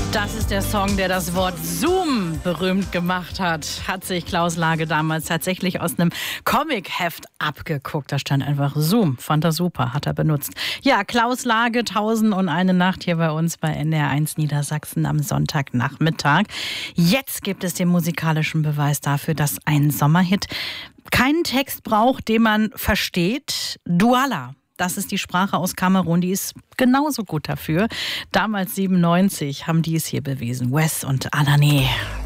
Das ist der Song, der das Wort Zoom berühmt gemacht hat. Hat sich Klaus Lage damals tatsächlich aus einem Comicheft abgeguckt. Da stand einfach Zoom. Fand er super, hat er benutzt. Ja, Klaus Lage, 1001 Nacht hier bei uns bei NDR1 Niedersachsen am Sonntagnachmittag. Jetzt gibt es den musikalischen Beweis dafür, dass ein Sommerhit keinen Text braucht, den man versteht. Douala. Das ist die Sprache aus Kamerun, die ist genauso gut dafür. Damals 97 haben die es hier bewiesen. Wes und Alané.